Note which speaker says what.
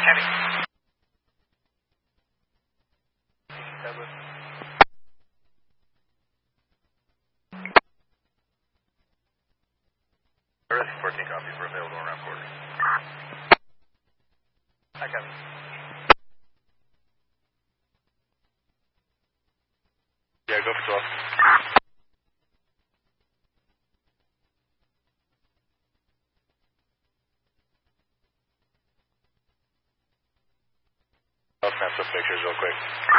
Speaker 1: Heavy.
Speaker 2: Ready 14 copies. We're available around quarters.
Speaker 1: I copy.
Speaker 2: Yeah, go for 12. I'll snap some pictures real quick.